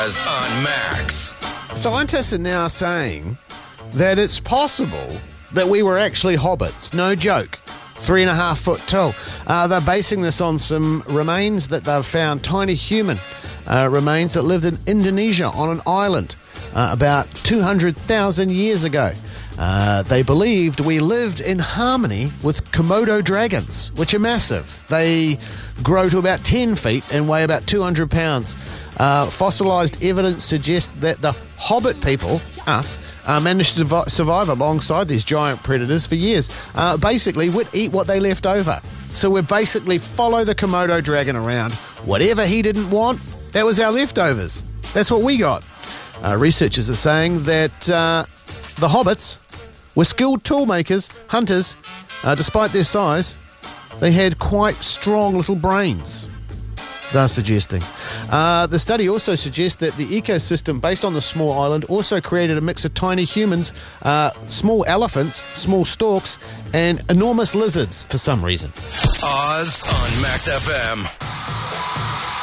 On Max. Scientists are now saying that it's possible that we were actually hobbits. No joke. 3.5 foot tall. They're basing this on some remains that they've found, tiny human remains that lived in Indonesia on an island about 200,000 years ago. They believed we lived in harmony with Komodo dragons, which are massive. They grow to about 10 feet and weigh about 200 pounds. Fossilised evidence suggests that the hobbit people, us, managed to survive alongside these giant predators for years. Basically, we'd eat what they left over. So we'd basically follow the Komodo dragon around. Whatever he didn't want, that was our leftovers. That's what we got. Researchers are saying that the hobbits were skilled toolmakers, hunters. Despite their size, they had quite strong little brains, they're suggesting. The study also suggests that the ecosystem based on the small island also created a mix of tiny humans, small elephants, small storks, and enormous lizards for some reason. Oz on Max FM.